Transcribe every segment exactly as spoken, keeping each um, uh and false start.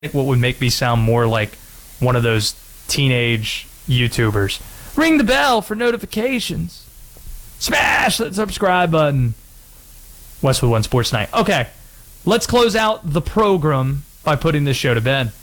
what would make me sound more like one of those teenage YouTubers. Ring the bell for notifications. Smash that subscribe button. Westwood One Sports Night. Okay, let's close out the program by putting this show to bed.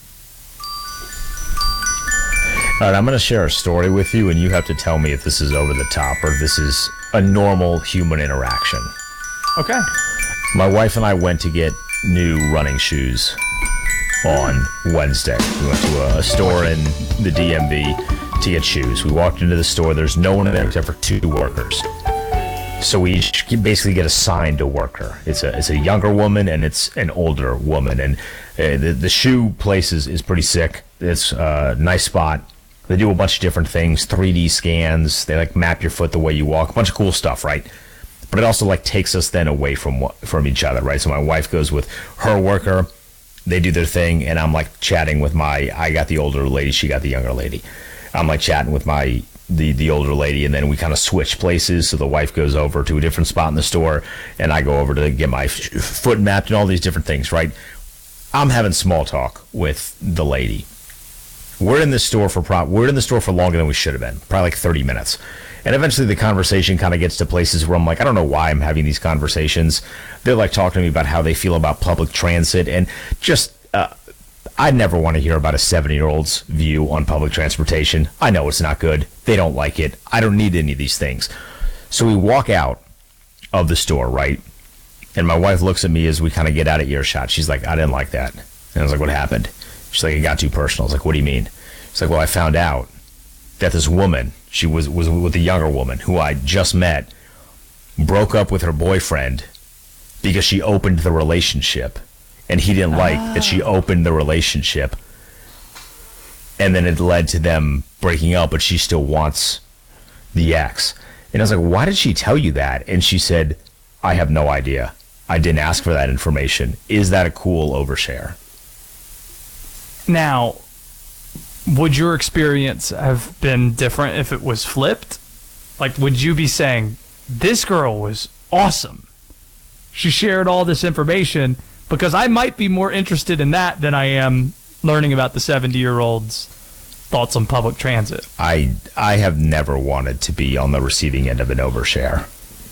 All right, I'm going to share a story with you, and you have to tell me if this is over the top or if this is a normal human interaction. Okay. My wife and I went to get new running shoes on Wednesday. We went to a, a store in the D M V to get shoes. We walked into the store. There's no one in there except for two workers. So we each basically get assigned a worker. It's a it's a younger woman and it's an older woman. And uh, the, the shoe place is, is pretty sick. It's a nice spot. They do a bunch of different things, three D scans. They like map your foot the way you walk. A bunch of cool stuff, right? But it also like takes us then away from from each other, right? So my wife goes with her worker. They do their thing, and I'm like chatting with my. I got the older lady. She got the younger lady. I'm like chatting with my the the older lady, and then we kind of switch places. So the wife goes over to a different spot in the store, and I go over to get my f- foot mapped and all these different things, right? I'm having small talk with the lady. We're in the store for pro- we're in the store for longer than we should have been, probably like thirty minutes. And eventually the conversation kind of gets to places where I'm like, I don't know why I'm having these conversations. They're like talking to me about how they feel about public transit and just, uh, I never want to hear about a seventy-year-old's view on public transportation. I know it's not good. They don't like it. I don't need any of these things. So we walk out of the store, right? And my wife looks at me as we kind of get out of earshot. She's like, I didn't like that. And I was like, what happened? She's like, it got too personal. I was like, what do you mean? She's like, well, I found out that this woman, she was, was with a younger woman who I just met, broke up with her boyfriend because she opened the relationship. And he didn't like oh. that she opened the relationship. And then it led to them breaking up, but she still wants the ex. And I was like, why did she tell you that? And she said, I have no idea. I didn't ask for that information. Is that a cool overshare? Now, would your experience have been different if it was flipped? Like, would you be saying, this girl was awesome. She shared all this information, because I might be more interested in that than I am learning about the seventy-year-old's thoughts on public transit. I I have never wanted to be on the receiving end of an overshare.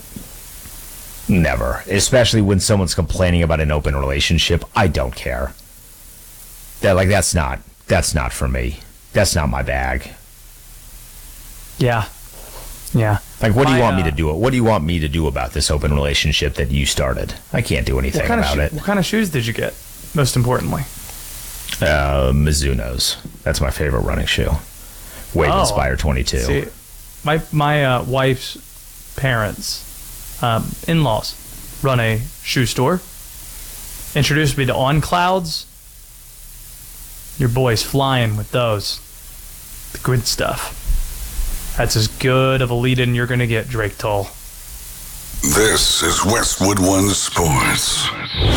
Never. Especially when someone's complaining about an open relationship. I don't care. That like that's not that's not for me. That's not my bag. Yeah. Yeah. Like, what do you my, want uh, me to do? What do you want me to do about this open relationship that you started? I can't do anything what kind about of it. What kind of shoes did you get, most importantly? Uh, Mizuno's. That's my favorite running shoe. Wave oh, Inspire twenty-two. See, my my uh, wife's parents, um, in-laws, run a shoe store. Introduced me to On Clouds. Your boy's flying with those. The good stuff. That's as good of a lead-in you're going to get, Drake Toll. This is Westwood One Sports.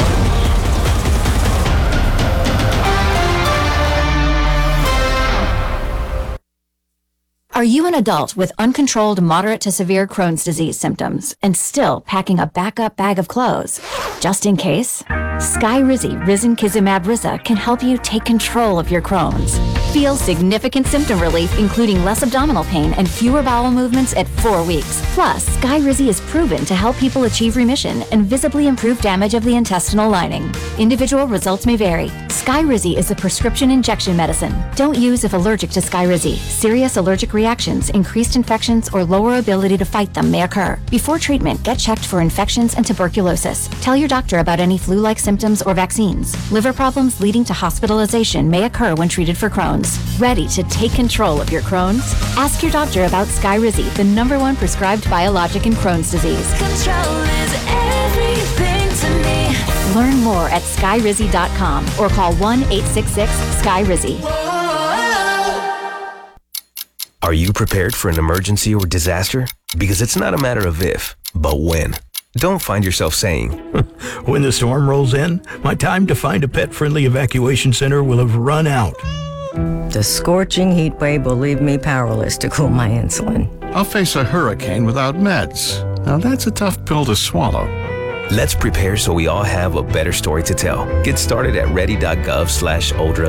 Are you an adult with uncontrolled moderate to severe Crohn's disease symptoms and still packing a backup bag of clothes? Just in case, Skyrizi Risankizumab Riza can help you take control of your Crohn's. Feel significant symptom relief, including less abdominal pain and fewer bowel movements at four weeks. Plus, Skyrizi is proven to help people achieve remission and visibly improve damage of the intestinal lining. Individual results may vary. Skyrizi is a prescription injection medicine. Don't use if allergic to Skyrizi. Serious allergic reactions, increased infections, or lower ability to fight them may occur. Before treatment, get checked for infections and tuberculosis. Tell your doctor about any flu-like symptoms or vaccines. Liver problems leading to hospitalization may occur when treated for Crohn's. Ready to take control of your Crohn's? Ask your doctor about Skyrizi, the number one prescribed biologic in Crohn's disease. Control is everything to me. Learn more at skyrizi dot com or call one eight six six Skyrizi. Are you prepared for an emergency or disaster? Because it's not a matter of if, but when. Don't find yourself saying, when the storm rolls in, my time to find a pet-friendly evacuation center will have run out. The scorching heat wave will leave me powerless to cool my insulin. I'll face a hurricane without meds. Now that's a tough pill to swallow. Let's prepare so we all have a better story to tell. Get started at ready.gov slash Oldra